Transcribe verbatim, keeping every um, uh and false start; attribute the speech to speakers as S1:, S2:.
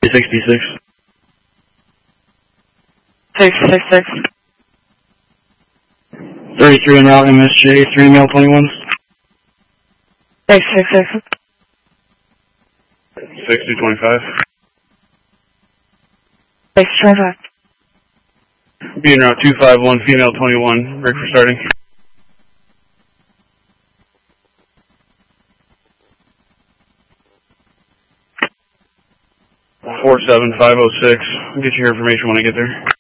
S1: sixty-six.
S2: six six six.
S1: thirty-three en route, M S J, three male twenty-one.
S2: six six six.
S1: six two twenty-five.
S2: six twenty-five.
S1: Be en route two five one, female twenty-one, break for starting. four seven five oh six, get your information when I get there.